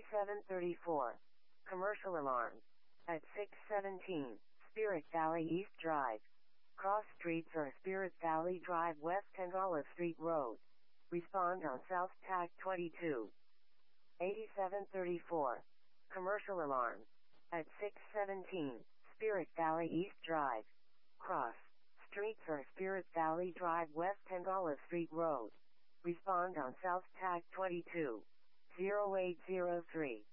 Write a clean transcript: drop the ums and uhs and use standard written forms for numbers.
8734. Commercial alarm. At 617, Spirit Valley East Drive. Cross streets are Spirit Valley Drive West and Olive Street Road. Respond on South Tag 22. 8734. Commercial alarm. At 617, Spirit Valley East Drive. Cross streets are Spirit Valley Drive West and Olive Street Road. Respond on South Tag 22. 0803.